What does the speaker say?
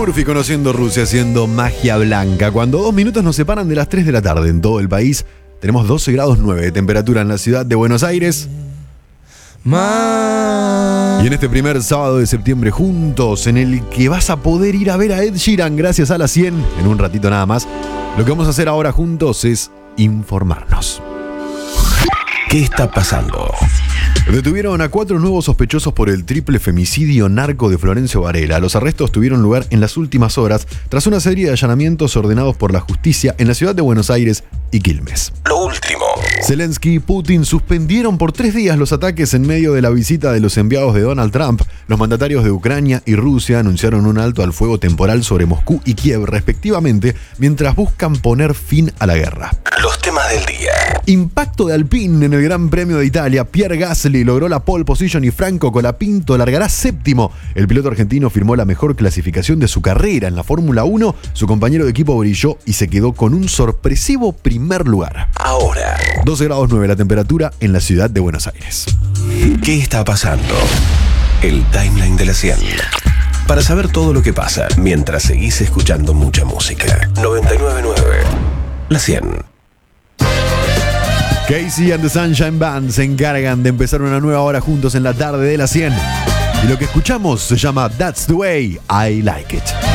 Murphy conociendo Rusia haciendo magia blanca. Cuando 2 minutos nos separan de las 3 de la tarde en todo el país, tenemos 12 grados 9 de temperatura en la ciudad de Buenos Aires. Y en este primer sábado de septiembre juntos, en el que vas a poder ir a ver a Ed Sheeran gracias a la 100, en un ratito nada más, lo que vamos a hacer ahora juntos es informarnos. ¿Qué está pasando? Detuvieron a 4 nuevos sospechosos por el triple femicidio narco de Florencio Varela. Los arrestos tuvieron lugar en las últimas horas tras una serie de allanamientos ordenados por la justicia en la ciudad de Buenos Aires y Quilmes. Lo último. Zelensky y Putin suspendieron por 3 días los ataques en medio de la visita de los enviados de Donald Trump. Los mandatarios de Ucrania y Rusia anunciaron un alto al fuego temporal sobre Moscú y Kiev, respectivamente, mientras buscan poner fin a la guerra. Los temas del día. Impacto de Alpine en el Gran Premio de Italia. Pierre Gasly logró la pole position y Franco Colapinto largará séptimo. El piloto argentino firmó la mejor clasificación de su carrera en la Fórmula 1. Su compañero de equipo brilló y se quedó con un sorpresivo primer lugar. Ahora, 12 grados 9 la temperatura en la ciudad de Buenos Aires. ¿qué está pasando? El timeline de la 100. Para saber todo lo que pasa mientras seguís escuchando mucha música. 99.9. La 100. Casey and the Sunshine Band se encargan de empezar una nueva hora juntos en la tarde de la 100. Y lo que escuchamos se llama That's the Way I Like It.